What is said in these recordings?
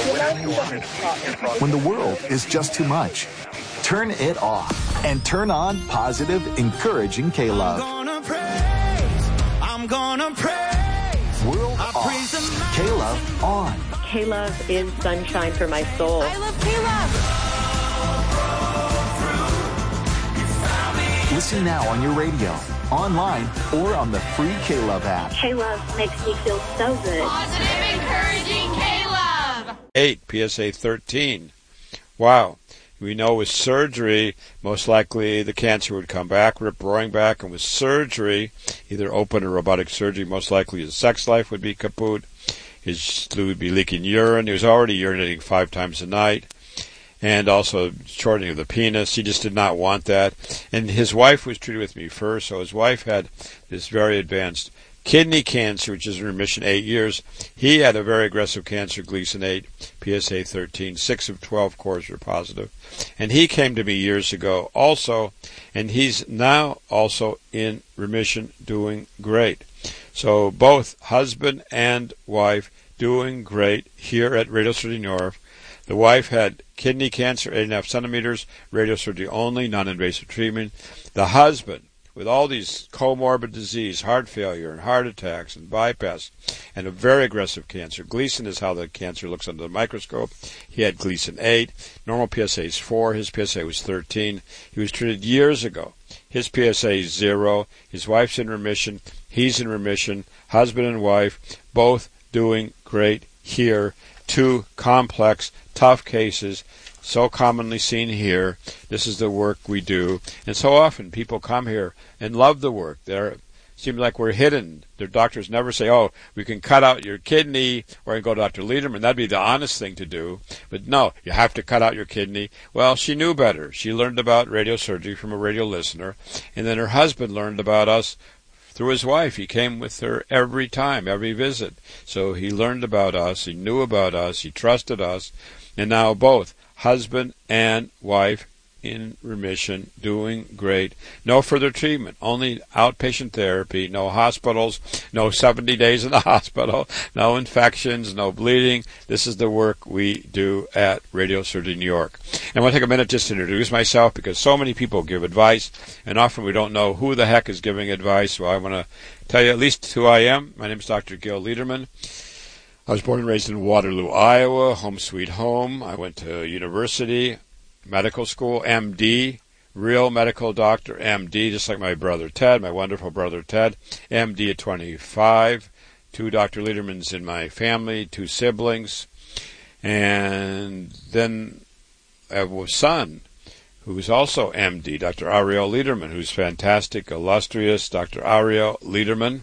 When the world is just too much, turn it off and turn on positive, encouraging K-Love. I'm gonna praise. World off. K-Love on. K-Love is sunshine for my soul. I love K-Love. Listen now on your radio, online, or on the free K-Love app. K-Love makes me feel so good. Positive, encouraging K-Love. 8, PSA 13. Wow. We know with surgery, most likely the cancer would come back, rip-roaring back, and with surgery, either open or robotic surgery, most likely his sex life would be kaput. His fluid would be leaking urine. He was already urinating 5 times a night. And also shortening of the penis. He just did not want that. And his wife was treated with me first, so his wife had this very advanced kidney cancer, which is in remission 8 years. He had a very aggressive cancer, Gleason 8, PSA 13. 6 of 12 cores were positive. And he came to me years ago also, and he's now also in remission, doing great. So both husband and wife doing great here at Radio Surgery New York. The wife had kidney cancer, 8.5 centimeters, radiosurgery only, non-invasive treatment. The husband, with all these comorbid disease, heart failure and heart attacks and bypass, and a very aggressive cancer. Gleason is how the cancer looks under the microscope. He had Gleason 8. Normal PSA is 4. His PSA was 13. He was treated years ago. His PSA is 0. His wife's in remission. He's in remission. Husband and wife, both doing great here. 2 complex, tough cases, so commonly seen here. This is the work we do. And so often people come here and love the work. It seems like we're hidden. Their doctors never say, oh, we can cut out your kidney, or you can go to Dr. Lederman. That'd be the honest thing to do. But no, you have to cut out your kidney. Well, she knew better. She learned about radiosurgery from a radio listener. And then her husband learned about us through his wife. He came with her every time, every visit. So he learned about us, he knew about us, he trusted us, and now both husband and wife in remission, doing great. No further treatment, only outpatient therapy, no hospitals, no 70 days in the hospital, no infections, no bleeding. This is the work we do at Radio Surgery New York. And I want to take a minute just to introduce myself, because so many people give advice, and often we don't know who the heck is giving advice. So I want to tell you at least who I am. My name is Dr. Gil Lederman. I was born and raised in Waterloo, Iowa, home sweet home. I went to university, medical school, MD, real medical doctor, MD, just like my brother Ted, my wonderful brother Ted, MD at 25, 2 Dr. Ledermans in my family, 2 siblings, and then I have a son who's also MD, Dr. Ariel Lederman, who's fantastic, illustrious, Dr. Ariel Lederman,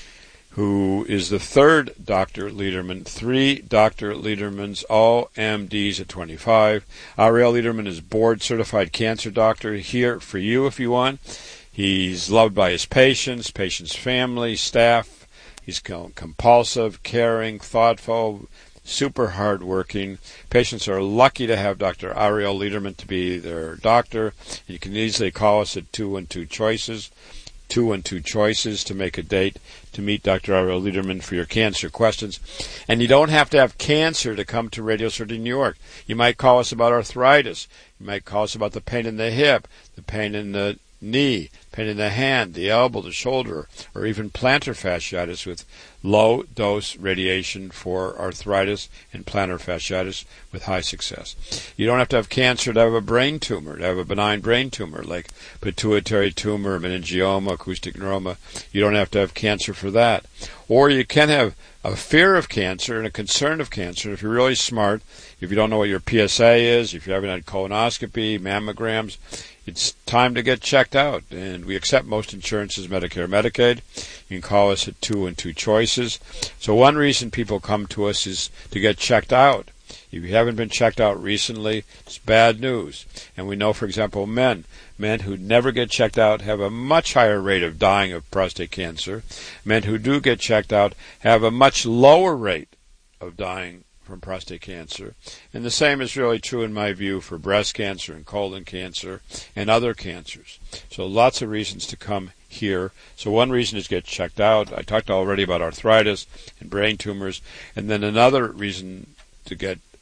who is the 3rd Dr. Lederman, 3 Dr. Ledermans, all MDs at 25. Ariel Lederman is board-certified cancer doctor here for you if you want. He's loved by his patients, family, staff. He's compulsive, caring, thoughtful, super hard-working. Patients are lucky to have Dr. Ariel Lederman to be their doctor. You can easily call us at 212 Choices. 212 Choices to make a date to meet Dr. Ariel Lederman for your cancer questions. And you don't have to have cancer to come to Radio Surgery New York. You might call us about arthritis. You might call us about the pain in the hip, the pain in the knee, pain in the hand, the elbow, the shoulder, or even plantar fasciitis with low-dose radiation for arthritis and plantar fasciitis with high success. You don't have to have cancer to have a brain tumor, to have a benign brain tumor like pituitary tumor, meningioma, acoustic neuroma. You don't have to have cancer for that. Or you can have a fear of cancer and a concern of cancer. If you're really smart, if you don't know what your PSA is, if you haven't had colonoscopy, mammograms, it's time to get checked out. And we accept most insurances, Medicare, Medicaid. You can call us at 212 Choices. So one reason people come to us is to get checked out. If you haven't been checked out recently, it's bad news. And we know, for example, men who never get checked out have a much higher rate of dying of prostate cancer. Men who do get checked out have a much lower rate of dying from prostate cancer. And the same is really true, in my view, for breast cancer and colon cancer and other cancers. So lots of reasons to come here. So one reason is get checked out. I talked already about arthritis and brain tumors. And then another reason to get